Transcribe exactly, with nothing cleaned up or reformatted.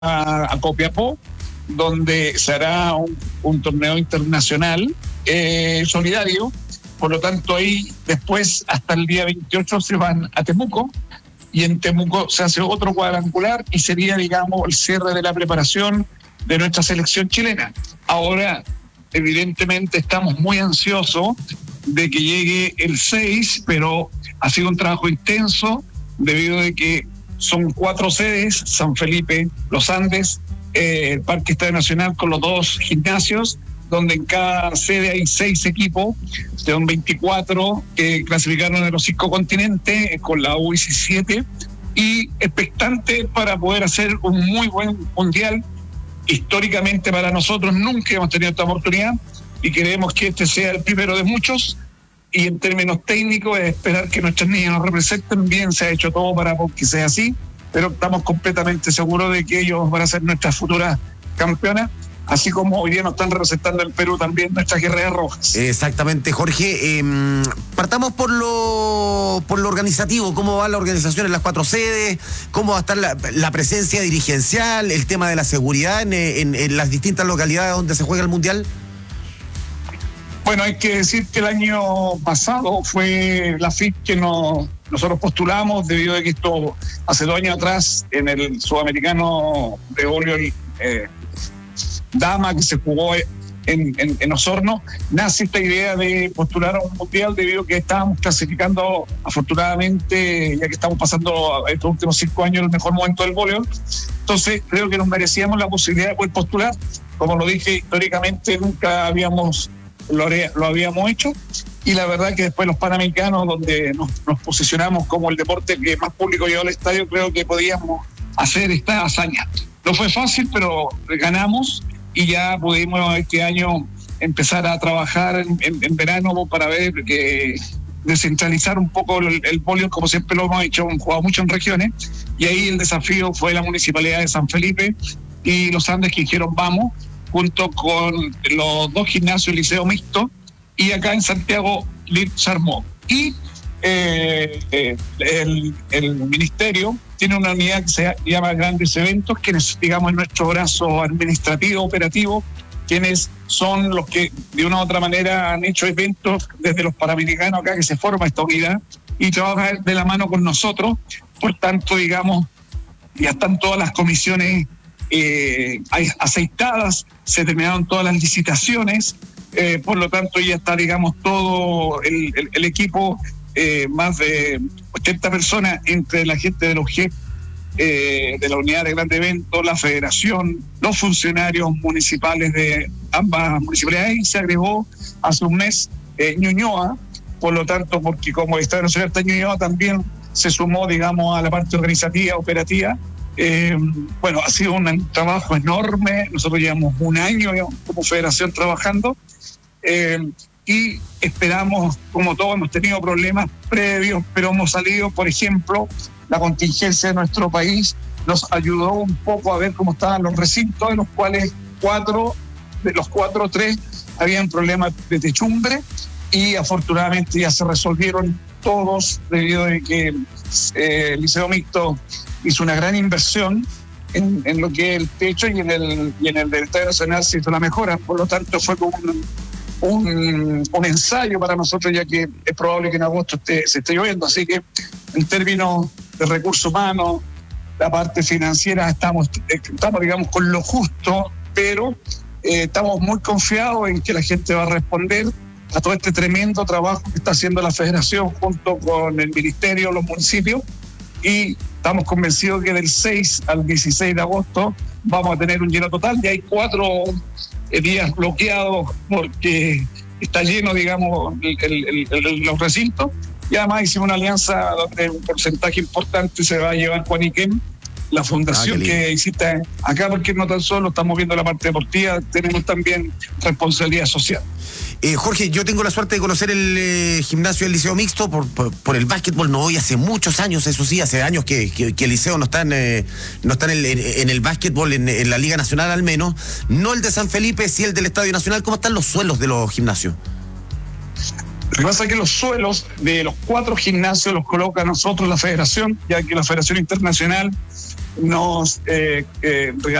a, a Copiapó, donde se hará un, un torneo internacional eh, solidario. Por lo tanto, ahí después, hasta el día veintiocho, se van a Temuco, y en Temuco se hace otro cuadrangular y sería, digamos, el cierre de la preparación de nuestra selección chilena. Ahora, evidentemente, estamos muy ansiosos de que llegue el seis, pero ha sido un trabajo intenso debido a que son cuatro sedes: San Felipe, Los Andes, eh, el Parque Estadio Nacional con los dos gimnasios, donde en cada sede hay seis equipos, son veinticuatro que clasificaron en los cinco continentes con la U diecisiete, y expectante para poder hacer un muy buen mundial. Históricamente para nosotros nunca hemos tenido esta oportunidad y queremos que este sea el primero de muchos, y en términos técnicos es esperar que nuestras niñas nos representen bien. Se ha hecho todo para que sea así, pero estamos completamente seguros de que ellos van a ser nuestras futuras campeonas, así como hoy día nos están representando el Perú también nuestras guerreras rojas. Exactamente, Jorge. Eh, partamos por lo por lo organizativo. ¿Cómo va la organización en las cuatro sedes? ¿Cómo va a estar la, la presencia dirigencial? ¿El tema de la seguridad en, en, en las distintas localidades donde se juega el Mundial? Bueno, hay que decir que el año pasado fue la F I P que nos, nosotros postulamos, debido a que esto hace dos años atrás en el Sudamericano de voleibol eh, dama que se jugó en, en, en Osorno, nace esta idea de postular a un mundial debido a que estábamos clasificando, afortunadamente, ya que estamos pasando estos últimos cinco años el mejor momento del voleibol. Entonces creo que nos merecíamos la posibilidad de poder postular. Como lo dije, históricamente nunca habíamos lo, lo habíamos hecho, y la verdad que después los Panamericanos, donde nos, nos posicionamos como el deporte que más público llevó al estadio, creo que podíamos hacer esta hazaña. No fue fácil, pero ganamos, y ya pudimos este año empezar a trabajar en, en, en verano para ver que descentralizar un poco el, el voleibol, como siempre lo hemos hecho, hemos jugado mucho en regiones, y ahí el desafío fue la Municipalidad de San Felipe y Los Andes, que dijeron vamos, junto con los dos gimnasios Liceo Mixto, y acá en Santiago L I D se armó. Y eh, eh, el, el ministerio tiene una unidad que se llama Grandes Eventos, quienes, digamos, en nuestro brazo administrativo, operativo, quienes son los que de una u otra manera han hecho eventos desde los Panamericanos acá, que se forma esta unidad y trabaja de la mano con nosotros. Por tanto, digamos, ya están todas las comisiones eh, aceitadas, se terminaron todas las licitaciones, eh, por lo tanto ya está, digamos, todo el, el, el equipo, eh, más de ochenta personas entre la gente de los G E P, eh, de la unidad de grandes eventos, la federación, los funcionarios municipales de ambas municipalidades, y se agregó hace un mes eh, Ñuñoa, por lo tanto, porque como el Estadio Nacional está Ñuñoa, también se sumó, digamos, a la parte organizativa, operativa. Eh, bueno, ha sido un trabajo enorme. Nosotros llevamos un año como federación trabajando, eh, y esperamos, como todos, hemos tenido problemas previos, pero hemos salido. Por ejemplo, la contingencia de nuestro país nos ayudó un poco a ver cómo estaban los recintos, de los cuales cuatro, de los cuatro, tres habían problemas de techumbre, y afortunadamente ya se resolvieron todos, debido a que eh, el Liceo Mixto hizo una gran inversión en, en lo que es el techo, y en el, y en el del Estadio Nacional se hizo la mejora. Por lo tanto, fue como un, un, un ensayo para nosotros, ya que es probable que en agosto esté, se esté lloviendo. Así que en términos de recursos humanos, la parte financiera, estamos, estamos digamos, con lo justo, pero eh, estamos muy confiados en que la gente va a responder a todo este tremendo trabajo que está haciendo la federación junto con el ministerio, los municipios, y estamos convencidos que del seis al dieciséis de agosto vamos a tener un lleno total. Ya hay cuatro eh, días bloqueados porque está lleno, digamos, el, el, el, el, los recintos, y además hicimos una alianza donde un porcentaje importante se va a llevar Juaniquem, la fundación ah, que existe acá, porque no tan solo estamos viendo la parte deportiva, tenemos también responsabilidad social. Eh, Jorge, yo tengo la suerte de conocer el eh, gimnasio del Liceo Mixto por, por, por el básquetbol. No voy hace muchos años, eso sí, hace años que, que, que el Liceo no está en, eh, no está en, el, en, en el básquetbol, en, en la Liga Nacional al menos. No el de San Felipe, sí el del Estadio Nacional. ¿Cómo están los suelos de los gimnasios? Lo que pasa es que los suelos de los cuatro gimnasios los coloca nosotros la federación, ya que la Federación Internacional nos eh, eh,